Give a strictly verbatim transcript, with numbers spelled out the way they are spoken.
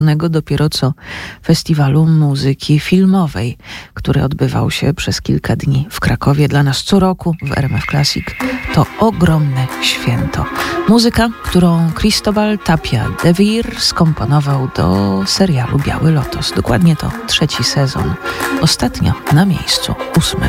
dopiero co Festiwalu Muzyki Filmowej, który odbywał się przez kilka dni w Krakowie. Dla nas co roku w R M F Classic to ogromne święto. Muzyka, którą Cristobal Tapia de Vir skomponował do serialu Biały Lotos. Dokładnie to trzeci sezon. Ostatnio na miejscu ósmym.